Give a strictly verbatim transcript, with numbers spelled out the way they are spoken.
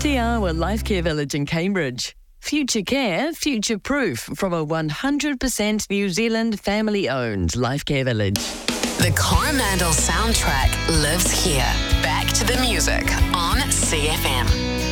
Te Awa Life Care Village in Cambridge. Future care, future proof from a one hundred percent New Zealand family-owned life care village. The Coromandel soundtrack lives here. Back to the music on C F M.